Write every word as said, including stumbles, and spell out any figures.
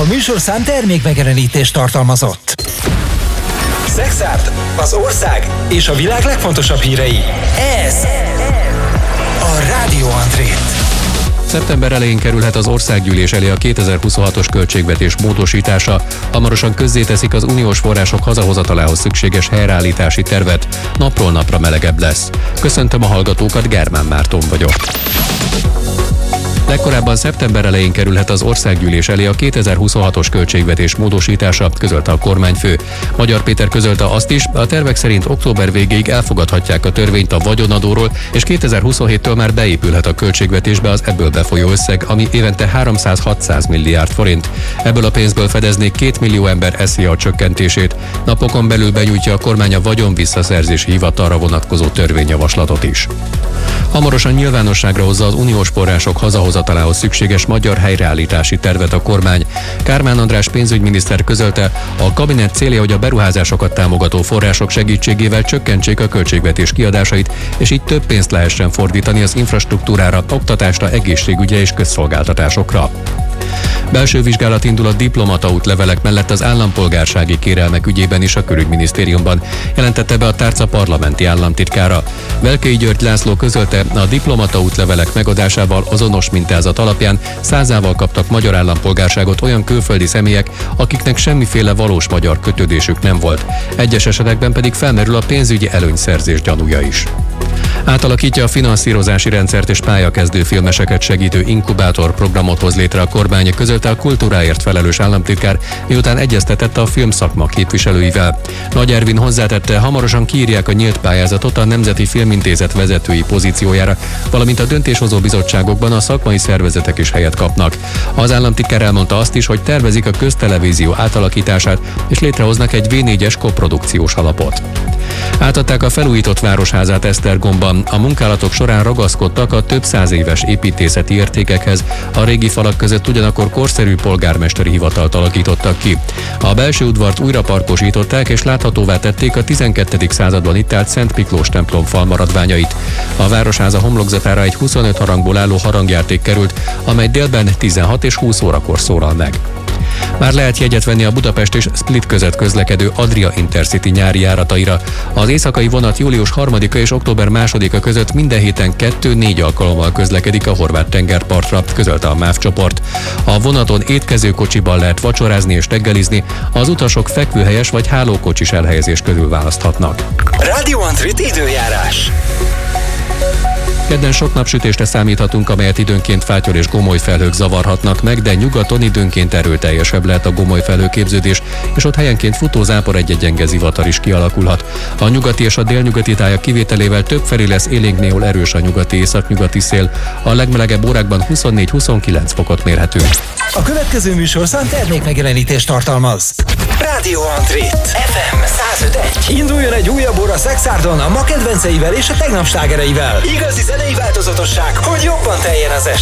műsorszám termékmegjelenítést tartalmazott. Szexárd, az ország és a világ legfontosabb hírei. Ez a Rádió Andrét. Szeptember elején kerülhet az országgyűlés elé a kétezer-huszonhatos költségvetés módosítása. Hamarosan közzéteszik az uniós források hazahozatalához szükséges helyreállítási tervet. Napról napra melegebb lesz. Köszöntöm a hallgatókat, Germán Márton vagyok. Legkorábban szeptember elején kerülhet az országgyűlés elé a kétezer-huszonhatos költségvetés módosítása, közölte a kormányfő. Magyar Péter közölte azt is, a tervek szerint október végéig elfogadhatják a törvényt a vagyonadóról, és kétezer-huszonhéttől már beépülhet a költségvetésbe az ebből befolyó összeg, ami évente háromszáz-hatszáz milliárd forint. Ebből a pénzből fedeznék két millió ember es zé á csökkentését. Napokon belül benyújtja a kormány a vagyon visszaszerzési hivatalra vonatkozó törvényjavaslatot is. Hamarosan nyilvánosságra hozza az uniós források hazahozatalához szükséges magyar helyreállítási tervet a kormány. Kármán András pénzügyminiszter közölte, a kabinet célja, hogy a beruházásokat támogató források segítségével csökkentsék a költségvetés kiadásait, és így több pénzt lehessen fordítani az infrastruktúrára, oktatásra, egészségügyre és közszolgáltatásokra. Belső vizsgálat indul a diplomata útlevelek mellett az állampolgársági kérelmek ügyében is a Külügyminisztériumban, jelentette be a tárca parlamenti államtitkára. Velkei György László közölte, a diplomata útlevelek megadásával azonos mintázat alapján százával kaptak magyar állampolgárságot olyan külföldi személyek, akiknek semmiféle valós magyar kötődésük nem volt. Egyes esetekben pedig felmerül a pénzügyi előnyszerzés gyanúja is. Átalakítja a finanszírozási rendszert és pályakezdő filmeseket segítő inkubátor programot hoz létre a kormány, közölte a kultúráért felelős államtitkár, miután egyeztetett a filmszakma képviselőivel. Nagy Ervin hozzátette, hamarosan kiírják a nyílt pályázatot a Nemzeti Filmintézet vezetői pozíciójára, valamint a döntéshozó bizottságokban a szakmai szervezetek is helyet kapnak. Az államtitkár elmondta azt is, hogy tervezik a köztelevízió átalakítását, és létrehoznak egy vé négyes koprodukciós alapot. Átadták a felújított városházát Esztergomban. A munkálatok során ragaszkodtak a több száz éves építészeti értékekhez. A régi falak között ugyanakkor korszerű polgármesteri hivatalt alakítottak ki. A belső udvart újra parkosították és láthatóvá tették a tizenkettedik században itt állt Szent Miklós templom falmaradványait. A városháza homlokzatára egy huszonöt harangból álló harangjáték került, amely délben tizenhat és húsz órakor szólal meg. Már lehet jegyet venni a Budapest és Split között közlekedő Adria Intercity nyári járataira. Az éjszakai vonat július harmadika és október másodika között minden héten kettő-négy alkalommal közlekedik a horvát tengerpartra, közölte a MÁV csoport. A vonaton étkezőkocsiban lehet vacsorázni és reggelizni, az utasok fekvőhelyes vagy hálókocsis elhelyezés közül választhatnak. Rádió Andrét időjárás. Kedden sok napsütésre számíthatunk, amelyet időnként fátyor és gomoly felhők zavarhatnak meg, de nyugaton időnként erőteljesebb lehet a gomoly felhőképződés, és ott helyenként futó zápor, egy-egy gyenge zivatar is kialakulhat. A nyugati és a délnyugati tájak kivételével többfelé lesz élénk néhol erős a nyugati északnyugati szél. A legmelegebb órákban huszonnégy-huszonkilenc fokot mérhetünk. A következő műsorszám termékmegjelenítést tartalmaz. Rádió Andrét ef em száz öt egy. Induljon egy újabb óra Szexárdon a ma kedvenceivel és a tegnap slágereivel. Igazi zenei változatosság, hogy jobban teljen az este.